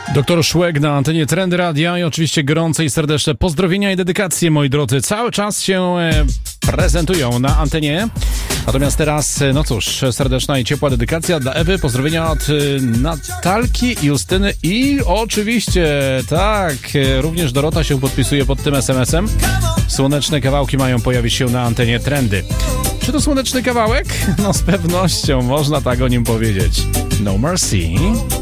Doktor Szłek na antenie Trendy Radia i oczywiście gorące i serdeczne pozdrowienia i dedykacje, moi drodzy, cały czas się prezentują na antenie. Natomiast teraz, no cóż, serdeczna i ciepła dedykacja dla Ewy, pozdrowienia od Natalki, Justyny i oczywiście, tak, również Dorota się podpisuje pod tym SMS-em. Słoneczne kawałki mają pojawić się na antenie Trendy. Czy to słoneczny kawałek? No z pewnością można tak o nim powiedzieć. No Mercy.